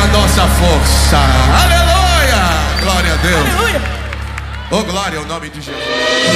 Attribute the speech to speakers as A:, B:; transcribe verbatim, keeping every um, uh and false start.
A: a nossa força. Aleluia! Glória a Deus.
B: Aleluia.
A: Oh, glória ao nome de Jesus.